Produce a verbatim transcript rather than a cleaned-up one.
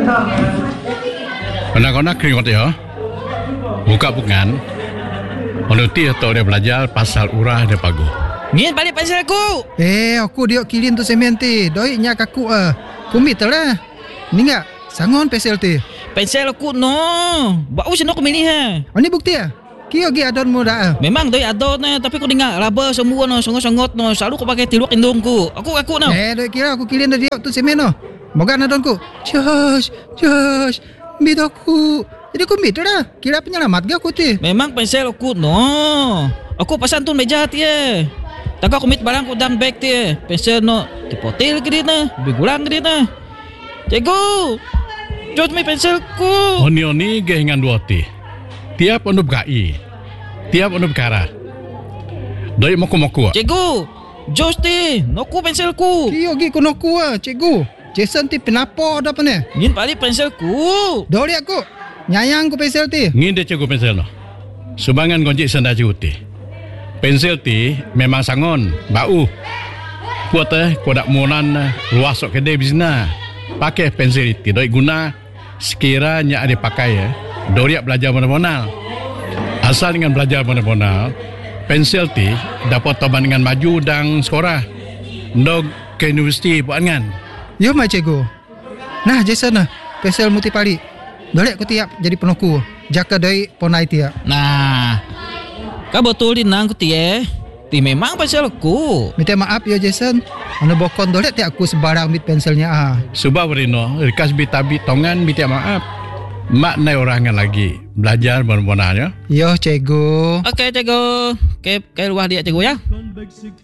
Anak-anak keringat ya. Buka bukan. Menuti atau dia belajar pasal urah dia pagu. Ngin balik pensel aku. Eh, aku dia kilin tu semen ti. Doi nya kaku ah. Kumit lah. Ni enggak sangon pensel ti. Pensel aku no. Bau seno aku milih ha. Oh ni bukti ah. Kio gi adon mu dah. Memang doi adon eh, tapi aku dengar raba semua no, songot-songot no. Selalu aku pakai tiluk indungku. Aku aku no. Eh, doi kira aku kilin dia tu semen no. Moga adonku. Josh, Josh. Bidoku. Jadi aku mit dah. Kira penyelamat ke aku ti. Memang pensel aku no. Aku pasang tu meja ti eh. Tak aku mit barang aku dalam bag ti eh. Pensel no. Dipotil ke dia na. Bigulang ke dia na. Cikgu. Jod mi penselku. Oni-oni gehingan dua ti. Tiap onu gai. Tiap onu kara. Doi moku-moku. Cikgu. Jos ti. Noku penselku. Kio gi konoku ah, cikgu. Jason ti penapo dah pene. Ngin balik penselku. Dori aku. Nyayang ku pensel ti. Ngin dia cikgu pensel no. Sumbangan gonjik senda cikgu ti. Pensel ti memang sangon, bau. Kuat eh, kuat munan luas sok kedai bisna. Pakai pensel ti doi guna sekiranya ada pakai ya. Dori belajar mana-mana. Asal dengan belajar mana-mana, pensel ti dapat taban dengan maju dan sekolah. Ndog ke universiti buat kan. Yo mai cikgu. Nah Jason nah, pensel muti pali. Dolek aku tiap jadi penoku. Jaka doi ponai tiap. Nah. Kau betul din nang ku ti eh. Ti memang pensel aku. Minta maaf ya Jason. Anu bokon dolek ti aku sebarang mit penselnya ah. Subah berino, rikas bitabi tongan minta maaf. Mak nai orangan lagi belajar benar-benar ya. Yo cikgu. Okey cikgu. Okey, ke luar dia cikgu ya.